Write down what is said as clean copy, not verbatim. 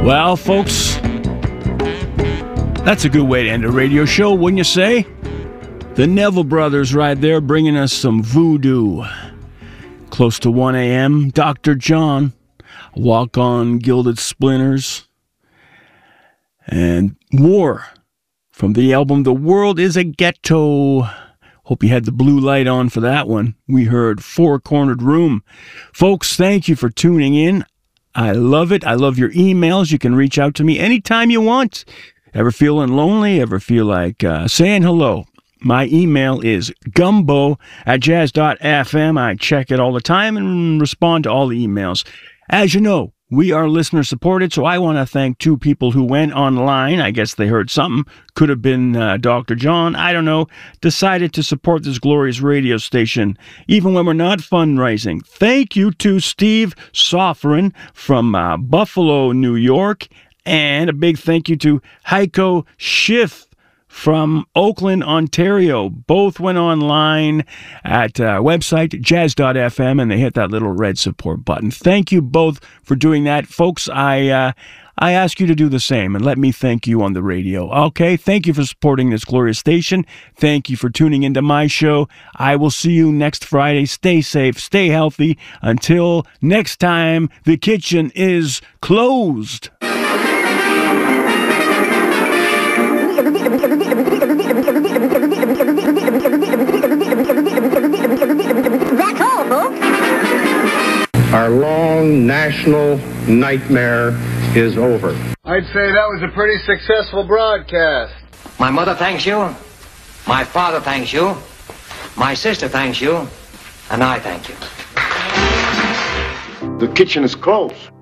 Well, folks, that's a good way to end a radio show, wouldn't you say? The Neville Brothers right there bringing us some voodoo. Close to 1 a.m., Dr. John, Walk on Gilded Splinters, and War from the album The World is a Ghetto. Hope you had the blue light on for that one. We heard Four Cornered Room. Folks, thank you for tuning in. I love it. I love your emails. You can reach out to me anytime you want. Ever feeling lonely? Ever feel like saying hello? My email is gumbo@jazz.fm. I check it all the time and respond to all the emails. As you know, we are listener supported, so I want to thank two people who went online. I guess they heard something. Could have been Dr. John. I don't know. Decided to support this glorious radio station, even when we're not fundraising. Thank you to Steve Soffren from Buffalo, New York. And a big thank you to Heiko Schiff from Oakland, Ontario. Both went online at website jazz.fm and they hit that little red support button. Thank you both for doing that. Folks, I ask you to do the same and let me thank you on the radio. Okay, thank you for supporting this glorious station. Thank you for tuning into my show. I will see you next Friday. Stay safe, stay healthy. Until next time, the kitchen is closed. That's all, folks. Our long national nightmare is over. I'd say that was a pretty successful broadcast. My mother thanks you. My father thanks you. My sister thanks you. And I thank you. The kitchen is closed.